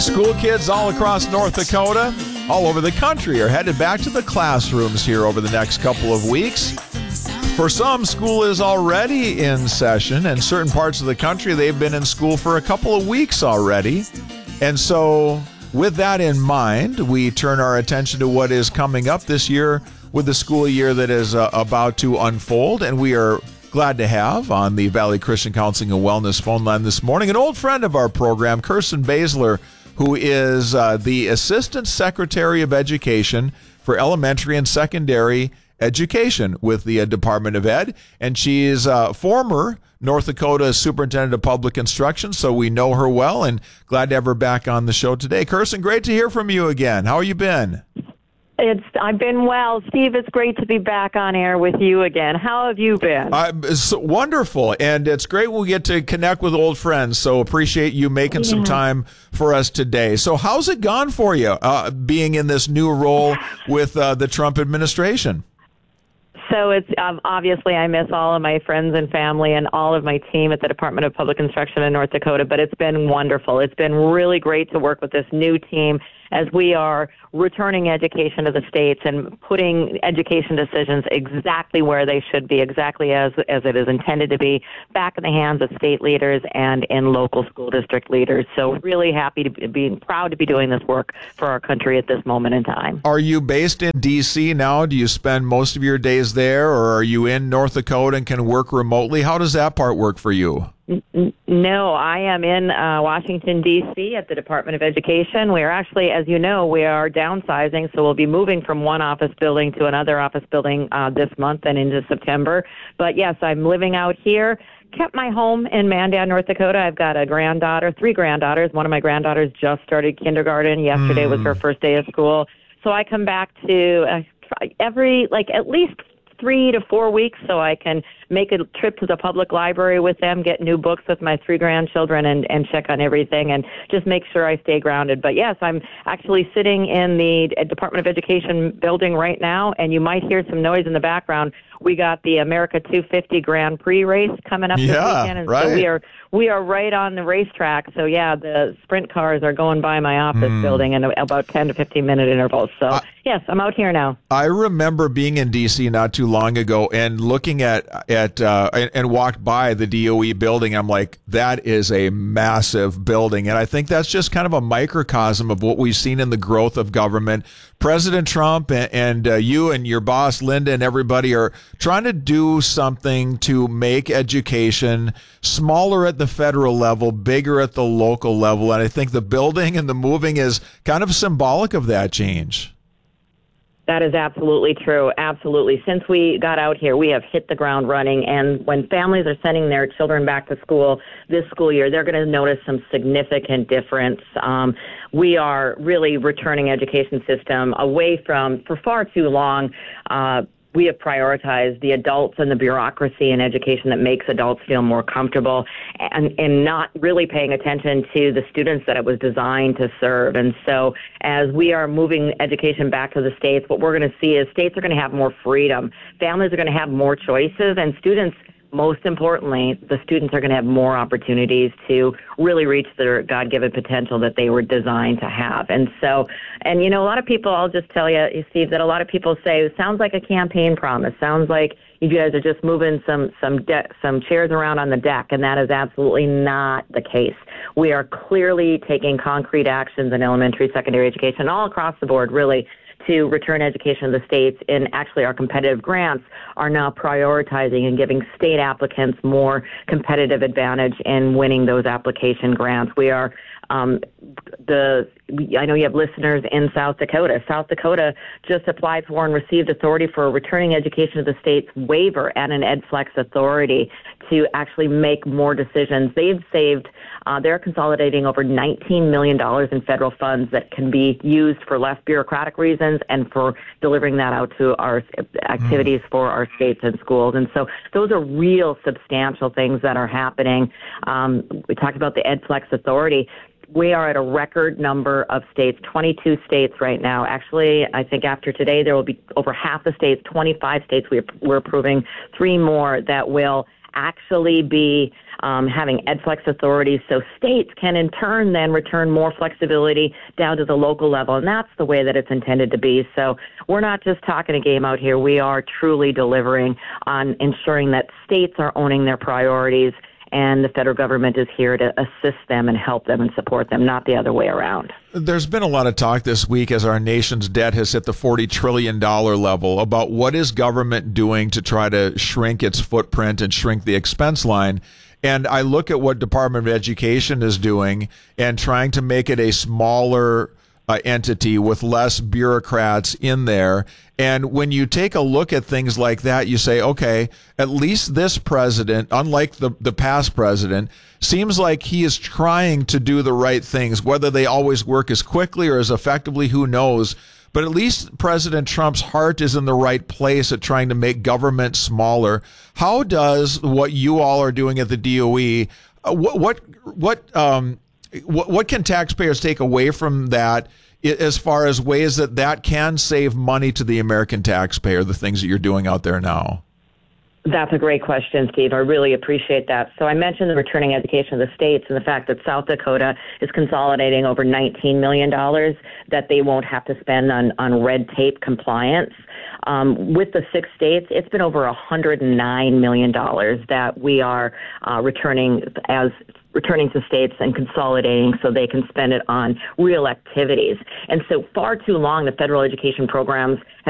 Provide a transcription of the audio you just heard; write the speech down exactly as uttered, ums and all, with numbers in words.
School kids all across North Dakota, all over the country, are headed back to the classrooms here over the next couple of weeks. For some, school is already in session, and certain parts of the country, they've been in school for a couple of weeks already. And so, with that in mind, we turn our attention to what is coming up this year with the school year that is uh, about to unfold, and we are glad to have on the Valley Christian Counseling and Wellness phone line this morning an old friend of our program, Kirsten Baszler, who is uh, the Assistant Secretary of Education for Elementary and Secondary Education with the uh, Department of Ed, and she is uh, former North Dakota Superintendent of Public Instruction, so we know her well, and glad to have her back on the show today. Kirsten, great to hear from you again. How have you been? It's I've been well. Steve, it's great to be back on air with you again. How have you been? Uh, it's wonderful, and it's great when we get to connect with old friends, so appreciate you making yeah. some time for us today. So how's it gone for you, uh, being in this new role with uh, the Trump administration? So it's um, obviously I miss all of my friends and family and all of my team at the Department of Public Instruction in North Dakota, but it's been wonderful. It's been really great to work with this new team as we are returning education to the states and putting education decisions exactly where they should be, exactly as as it is intended to be, back in the hands of state leaders and in local school district leaders. So really happy to be, being proud to be doing this work for our country at this moment in time. Are you based in D C now? Do you spend most of your days there, or are you in North Dakota and can work remotely? How does that part work for you? No, I am in uh, Washington, D C at the Department of Education. We are actually, as you know, we are downsizing, so we'll be moving from one office building to another office building uh, this month and into September. But yes, I'm living out here. Kept my home in Mandan, North Dakota. I've got a granddaughter, three granddaughters. One of my granddaughters just started kindergarten. Yesterday mm. was her first day of school. So I come back to uh, every, like at least three to four weeks so I can make a trip to the public library with them, get new books with my three grandchildren, and, and check on everything and just make sure I stay grounded. But yes, I'm actually sitting in the Department of Education building right now, and you might hear some noise in the background. We got the America two fifty Grand Prix race coming up yeah, this weekend, and right. so we are we are right on the racetrack. So yeah, the sprint cars are going by my office mm. building in about ten to fifteen minute intervals. So I, yes, I'm out here now. I remember being in D C not too long ago and looking at at uh, and, and walked by the D O E building. I'm like, that is a massive building, and I think that's just kind of a microcosm of what we've seen in the growth of government. President Trump and, and uh, you and your boss Linda and everybody are trying to do something to make education smaller at the federal level, bigger at the local level, and I think the building and the moving is kind of symbolic of that change. That is absolutely true. Absolutely. Since we got out here, we have hit the ground running. And when families are sending their children back to school this school year, they're going to notice some significant difference. Um, we are really returning education system away from, for far too long, uh, we have prioritized the adults and the bureaucracy in education that makes adults feel more comfortable and, and not really paying attention to the students that it was designed to serve. And so as we are moving education back to the states, what we're going to see is states are going to have more freedom. Families are going to have more choices, and students, most importantly, the students are going to have more opportunities to really reach their God-given potential that they were designed to have. And so, and you know, a lot of people, I'll just tell you, Steve, that a lot of people say, it sounds like a campaign promise. Sounds like you guys are just moving some some de- some chairs around on the deck, and that is absolutely not the case. We are clearly taking concrete actions in elementary, secondary education, all across the board, really, to return education to the states. And actually our competitive grants are now prioritizing and giving state applicants more competitive advantage in winning those application grants. We are um, the I know you have listeners in South Dakota. South Dakota just applied for and received authority for a returning education to the states waiver and an EdFlex authority to actually make more decisions. They've saved, uh, they're consolidating over nineteen million dollars in federal funds that can be used for less bureaucratic reasons and for delivering that out to our activities mm. for our states and schools. And so those are real substantial things that are happening. Um, we talked about the EdFlex authority. We are at a record number of states, twenty-two states right now. Actually, I think after today, there will be over half the states, twenty-five states. We're, we're approving three more that will actually be um, having EdFlex authorities so states can in turn then return more flexibility down to the local level. And that's the way that it's intended to be. So we're not just talking a game out here. We are truly delivering on ensuring that states are owning their priorities, and the federal government is here to assist them and help them and support them, not the other way around. There's been a lot of talk this week as our nation's debt has hit the forty trillion dollars level about what is government doing to try to shrink its footprint and shrink the expense line. And I look at what Department of Education is doing and trying to make it a smaller uh, entity with less bureaucrats in there. And when you take a look at things like that, you say, okay, at least this president, unlike the, the past president, seems like he is trying to do the right things. Whether they always work as quickly or as effectively, who knows? But at least President Trump's heart is in the right place at trying to make government smaller. How does what you all are doing at the D O E, uh, what what what, um, what what can taxpayers take away from that as far as ways that that can save money to the American taxpayer, the things that you're doing out there now? That's a great question, Steve. I really appreciate that. So I mentioned the returning education of the states and the fact that South Dakota is consolidating over nineteen million dollars that they won't have to spend on, on red tape compliance. Um, with the six states, it's been over one hundred nine million dollars that we are uh, returning as returning to states and consolidating so they can spend it on real activities. And so far too long, the federal education programs have